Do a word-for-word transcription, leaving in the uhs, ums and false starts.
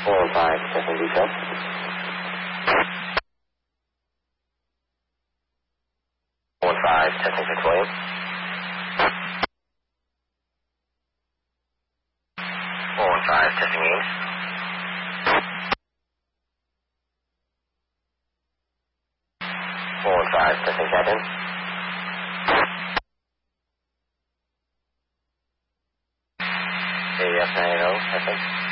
four one five, testing detail. four one five, testing six William. four one five, testing Ames. four one five, testing Captain. A F nine eight zero, testing.